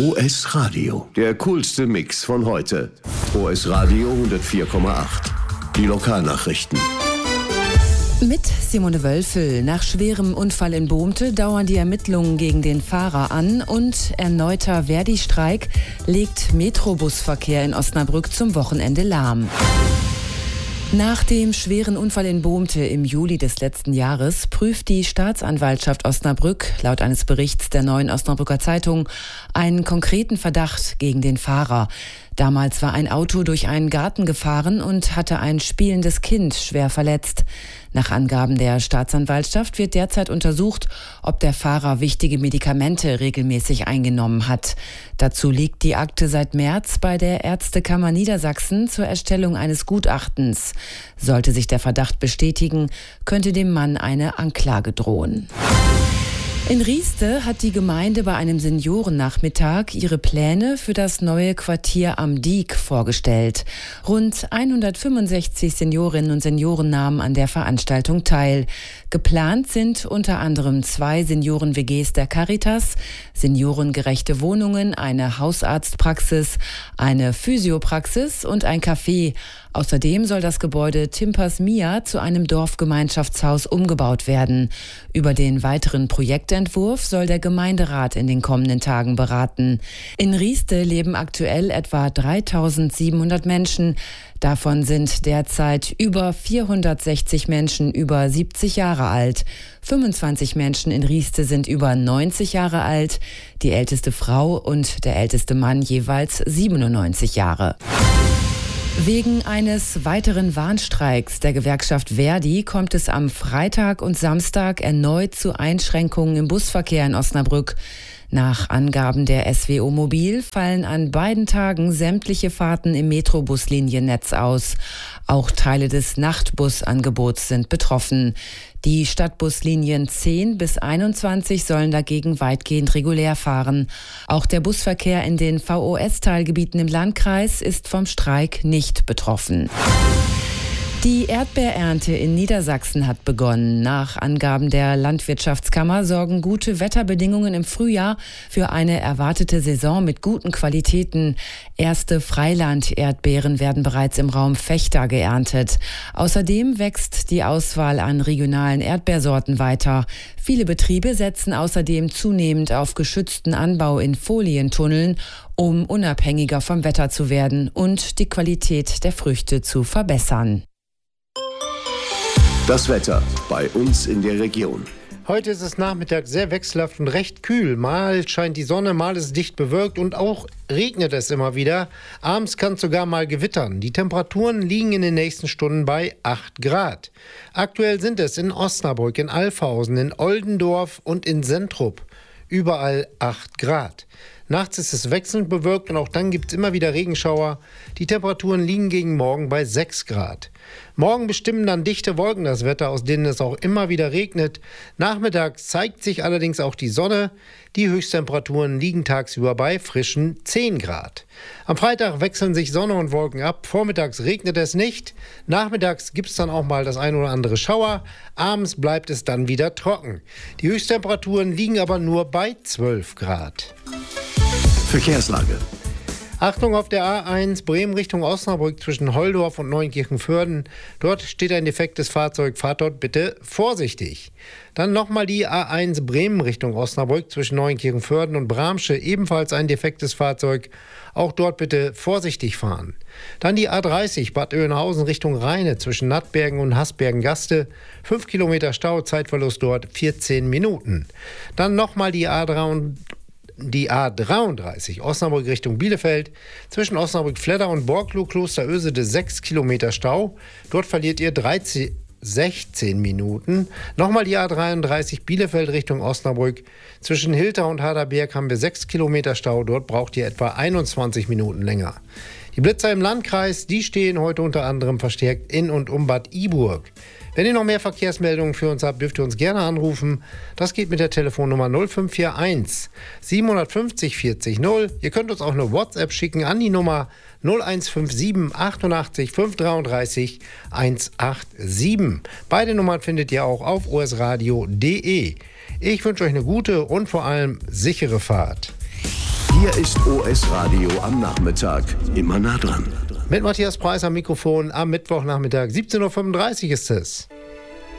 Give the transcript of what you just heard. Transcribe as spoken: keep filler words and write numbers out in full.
O S Radio, der coolste Mix von heute. O S Radio hundertvier Komma acht. Die Lokalnachrichten. Mit Simone Wölfel. Nach schwerem Unfall in Bohmte dauern die Ermittlungen gegen den Fahrer an und erneuter Verdi-Streik legt Metrobusverkehr in Osnabrück zum Wochenende lahm. Nach dem schweren Unfall in Bohmte im Juli des letzten Jahres prüft die Staatsanwaltschaft Osnabrück, laut eines Berichts der Neuen Osnabrücker Zeitung, einen konkreten Verdacht gegen den Fahrer. Damals war ein Auto durch einen Garten gefahren und hatte ein spielendes Kind schwer verletzt. Nach Angaben der Staatsanwaltschaft wird derzeit untersucht, ob der Fahrer wichtige Medikamente regelmäßig eingenommen hat. Dazu liegt die Akte seit März bei der Ärztekammer Niedersachsen zur Erstellung eines Gutachtens. Sollte sich der Verdacht bestätigen, könnte dem Mann eine Anklage drohen. In Rieste hat die Gemeinde bei einem Seniorennachmittag ihre Pläne für das neue Quartier am Diek vorgestellt. Rund hundertfünfundsechzig Seniorinnen und Senioren nahmen an der Veranstaltung teil. Geplant sind unter anderem zwei Senioren-W Gs der Caritas, seniorengerechte Wohnungen, eine Hausarztpraxis, eine Physiopraxis und ein Café. Außerdem soll das Gebäude Timpers Mia zu einem Dorfgemeinschaftshaus umgebaut werden. Über den weiteren Projektentwurf soll der Gemeinderat in den kommenden Tagen beraten. In Rieste leben aktuell etwa dreitausendsiebenhundert Menschen. Davon sind derzeit über vierhundertsechzig Menschen über siebzig Jahre alt. fünfundzwanzig Menschen in Rieste sind über neunzig Jahre alt. Die älteste Frau und der älteste Mann jeweils siebenundneunzig Jahre. Wegen eines weiteren Warnstreiks der Gewerkschaft Verdi kommt es am Freitag und Samstag erneut zu Einschränkungen im Busverkehr in Osnabrück. Nach Angaben der S W O Mobil fallen an beiden Tagen sämtliche Fahrten im Metrobusliniennetz aus. Auch Teile des Nachtbusangebots sind betroffen. Die Stadtbuslinien zehn bis einundzwanzig sollen dagegen weitgehend regulär fahren. Auch der Busverkehr in den V O S-Teilgebieten im Landkreis ist vom Streik nicht betroffen. Die Erdbeerernte in Niedersachsen hat begonnen. Nach Angaben der Landwirtschaftskammer sorgen gute Wetterbedingungen im Frühjahr für eine erwartete Saison mit guten Qualitäten. Erste Freiland-Erdbeeren werden bereits im Raum Vechta geerntet. Außerdem wächst die Auswahl an regionalen Erdbeersorten weiter. Viele Betriebe setzen außerdem zunehmend auf geschützten Anbau in Folientunneln, um unabhängiger vom Wetter zu werden und die Qualität der Früchte zu verbessern. Das Wetter bei uns in der Region. Heute ist es Nachmittag sehr wechselhaft und recht kühl. Mal scheint die Sonne, mal ist es dicht bewölkt und auch regnet es immer wieder. Abends kann es sogar mal gewittern. Die Temperaturen liegen in den nächsten Stunden bei acht Grad. Aktuell sind es in Osnabrück, in Alfhausen, in Oldendorf und in Sentrup überall acht Grad. Nachts ist es wechselnd bewölkt und auch dann gibt es immer wieder Regenschauer. Die Temperaturen liegen gegen morgen bei sechs Grad. Morgen bestimmen dann dichte Wolken das Wetter, aus denen es auch immer wieder regnet. Nachmittags zeigt sich allerdings auch die Sonne. Die Höchsttemperaturen liegen tagsüber bei frischen zehn Grad. Am Freitag wechseln sich Sonne und Wolken ab. Vormittags regnet es nicht. Nachmittags gibt es dann auch mal das ein oder andere Schauer. Abends bleibt es dann wieder trocken. Die Höchsttemperaturen liegen aber nur bei zwölf Grad. Verkehrslage. Achtung auf der A eins Bremen Richtung Osnabrück zwischen Holdorf und Neunkirchen-Vörden. Dort steht ein defektes Fahrzeug. Fahrt dort bitte vorsichtig. Dann nochmal die A eins Bremen Richtung Osnabrück zwischen Neunkirchen-Vörden und Bramsche. Ebenfalls ein defektes Fahrzeug. Auch dort bitte vorsichtig fahren. Dann die A dreißig Bad Oeynhausen Richtung Rheine zwischen Nattbergen und Hasbergen-Gaste. Fünf Kilometer Stau, Zeitverlust dort vierzehn Minuten. Dann nochmal die A dreiunddreißig. Die A dreiunddreißig Osnabrück Richtung Bielefeld zwischen Osnabrück-Fledder und Borklow-Klosterösede sechs Kilometer Stau. Dort verliert ihr dreizehn, sechzehn Minuten. Nochmal die A dreiunddreißig Bielefeld Richtung Osnabrück. Zwischen Hilter und Haderberg haben wir sechs Kilometer Stau. Dort braucht ihr etwa einundzwanzig Minuten länger. Die Blitzer im Landkreis, die stehen heute unter anderem verstärkt in und um Bad Iburg. Wenn ihr noch mehr Verkehrsmeldungen für uns habt, dürft ihr uns gerne anrufen. Das geht mit der Telefonnummer null fünf vier eins sieben fünf null vierzig null. Ihr könnt uns auch eine WhatsApp schicken an die Nummer null eins fünf sieben achtundachtzig fünf dreiunddreißig hundertsiebenundachtzig. Beide Nummern findet ihr auch auf o s radio punkt d e. Ich wünsche euch eine gute und vor allem sichere Fahrt. Hier ist O S Radio am Nachmittag. Immer nah dran. Mit Matthias Preis am Mikrofon am Mittwochnachmittag. siebzehn Uhr fünfunddreißig ist es.